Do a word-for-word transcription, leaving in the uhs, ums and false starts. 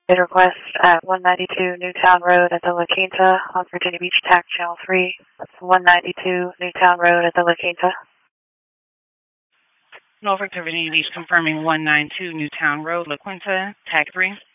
Did request at one ninety-two Newtown Road at the La Quinta on Virginia Beach Tac Channel three. That's one ninety-two Newtown Road at the La Quinta. Norfolk to Virginia Beach confirming one ninety-two Newtown Road, La Quinta, Tag three.